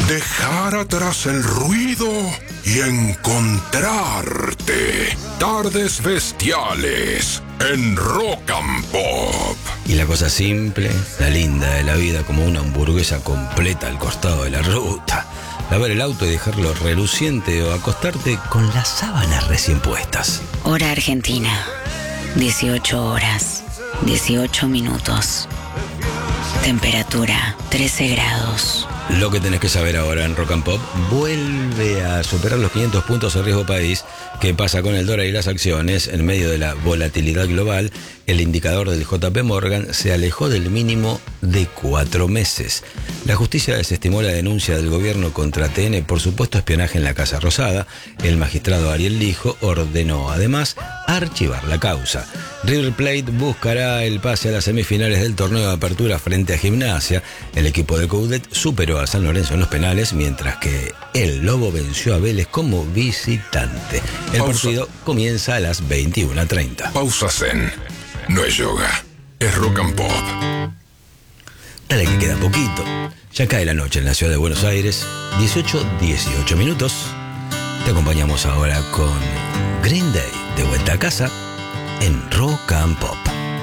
dejar atrás el ruido y encontrarte. Tardes Bestiales en Rock and Pop. Y la cosa simple, la linda de la vida, como una hamburguesa completa al costado de la ruta. Lavar el auto y dejarlo reluciente o acostarte con las sábanas recién puestas. Hora Argentina, 18 horas, 18 minutos. Temperatura, 13 grados. Lo que tenés que saber ahora en Rock and Pop: vuelve a superar los 500 puntos el riesgo país. ¿Qué pasa con el dólar y las acciones? En medio de la volatilidad global, el indicador del JP Morgan se alejó del mínimo de 4 meses. La justicia desestimó la denuncia del gobierno contra TN por supuesto espionaje en la Casa Rosada. El magistrado Ariel Lijo ordenó además archivar la causa. River Plate buscará el pase a las semifinales del torneo de apertura frente a Gimnasia. El equipo de Coudet superó a San Lorenzo en los penales, mientras que el Lobo venció a Vélez como visitante. El partido comienza a las 21:30. Pausa Zen. No es yoga, es Rock and Pop. Dale que queda poquito. Ya cae la noche en la ciudad de Buenos Aires. 18 minutos. Te acompañamos ahora con Green Day, de vuelta a casa en Rock and Pop.